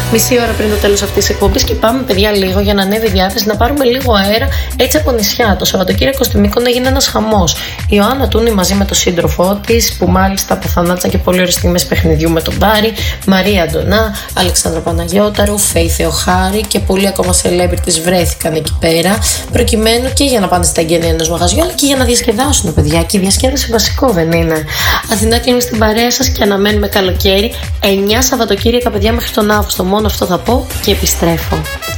Μισή ώρα πριν το τέλος αυτής της εκπομπής και πάμε, παιδιά, λίγο για να ανέβει η διάθεση, να πάρουμε λίγο αέρα έτσι από νησιά. Το Σαββατοκύριακο στη Μύκονο έγινε ένας χαμός. Η Ιωάννα Τούνη μαζί με τον σύντροφό της, που μάλιστα αποθανάτησαν και πολύ ωραίες στιγμές παιχνιδιού με τον Μπάρι, Μαρία Αντωνά, Αλεξάνδρα Παναγιώταρου, Φέη Θεοχάρη και πολλοί ακόμα celebrities βρέθηκαν εκεί πέρα, προκειμένου και για να πάνε στα εγγένεια ενός μαγαζιού, αλλά και για να διασκεδάσουν, παιδιά. Και η διασκέδαση βασικό δεν είναι? Αθηνά, κλείνουμε στην παρέα σας και αναμένουμε καλοκαίρι. 9 Σαββατοκύριακα, παιδιά, μέχρι τον Αύγουστο. Μόνο αυτό θα πω και επιστρέφω.